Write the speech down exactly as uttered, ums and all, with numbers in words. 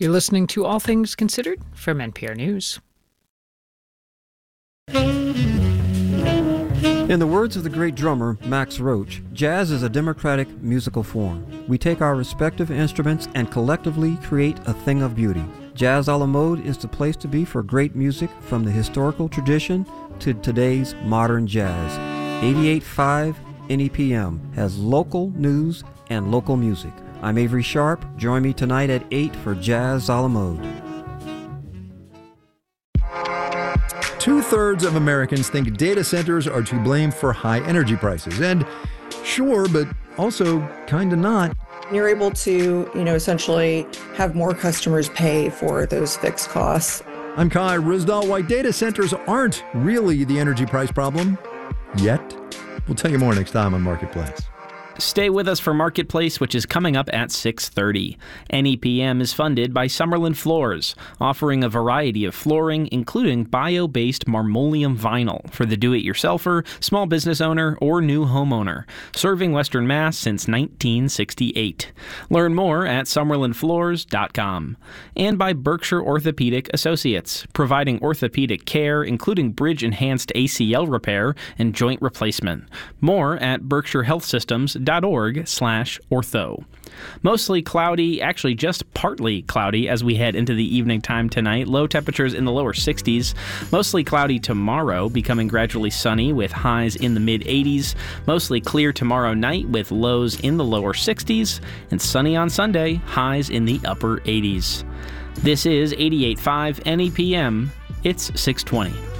You're listening to All Things Considered from N P R News. In the words of the great drummer Max Roach, jazz is a democratic musical form. We take our respective instruments and collectively create a thing of beauty. Jazz a la mode is the place to be for great music from the historical tradition to today's modern jazz. eighty-eight point five N E P M has local news and local music. I'm Avery Sharp. Join me tonight at eight for Jazz a la mode. Two-thirds of Americans think data centers are to blame for high energy prices. And sure, but also kind of not. You're able to, you know, essentially have more customers pay for those fixed costs. I'm Kai Ryssdal. Why data centers aren't really the energy price problem yet. We'll tell you more next time on Marketplace. Stay with us for Marketplace, which is coming up at six thirty. N E P M is funded by Summerlin Floors, offering a variety of flooring, including bio-based marmoleum vinyl for the do-it-yourselfer, small business owner, or new homeowner, serving Western Mass since nineteen sixty-eight. Learn more at summerlin floors dot com. And by Berkshire Orthopedic Associates, providing orthopedic care, including bridge-enhanced A C L repair and joint replacement. More at berkshire health systems dot org slash ortho. Mostly cloudy, actually just partly cloudy as we head into the evening time tonight. Low temperatures in the lower sixties. Mostly cloudy tomorrow, becoming gradually sunny with highs in the mid eighties. Mostly clear tomorrow night with lows in the lower sixties. And sunny on Sunday, highs in the upper eighties. This is eighty-eight point five N E P M. It's six twenty.